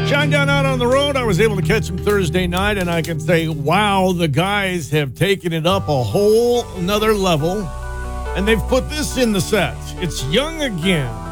Shinedown out on the road. I was able to catch him Thursday night, and I can say, wow, the guys have taken it up a whole another level, and they've put this in the set. It's Young Again.